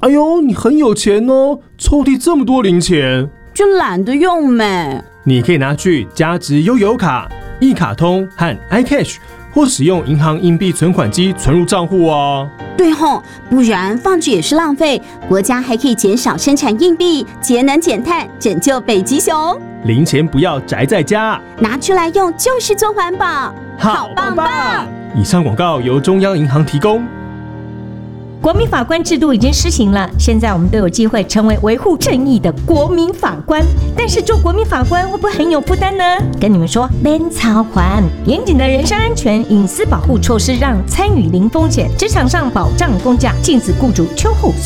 哎呦，你很有钱哦，抽屉这么多零钱。 就懒得用没。 你可以拿去加值悠游卡、一卡通和 iCash， 或使用银行硬币存款机存入账户哦。 对吼，不然放置也是浪费。国家还可以减少生产硬币，节能减碳，拯救北极熊。 零钱不要宅在家， 拿出来用就是做环保，好棒棒！ 以上广告由中央银行提供。 国民法官制度已经施行了，现在我们都有机会成为维护正义的国民法官。但是做国民法官会不会很有负担呢？跟你们说，免操还严谨的人身安全、隐私保护措施，让参与零风险，职场上保障工价，禁止雇主秋后